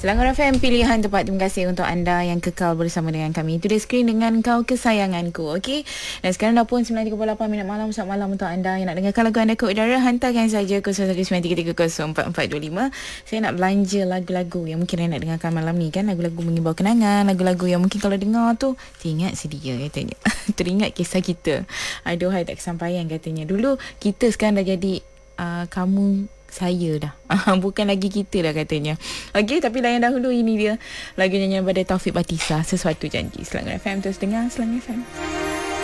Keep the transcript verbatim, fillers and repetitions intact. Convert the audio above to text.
Selangor F M, pilihan tepat. Terima kasih untuk anda yang kekal bersama dengan kami. Itu dia skrin dengan kau kesayanganku. Okey. Dan sekarang dah pun sembilan tiga puluh lapan minit malam. Selamat malam untuk anda yang nak dengarkan lagu anda ke udara. Hantarkan saja kosong satu sembilan tiga tiga kosong empat empat dua lima. Saya nak belanja lagu-lagu yang mungkin anda nak dengarkan malam ni kan. Lagu-lagu mengimbau kenangan. Lagu-lagu yang mungkin kalau dengar tu teringat sedia katanya. Teringat kisah kita. Aduhai tak kesampaian katanya. Dulu kita, sekarang dah jadi uh, kamu saya dah. Bukan lagi kita dah katanya. Okey, tapi layan dahulu, ini dia lagu nyanyian pada Taufik Batisa, Sesuatu Janji. Selangor F M, terus dengar Selangor F M.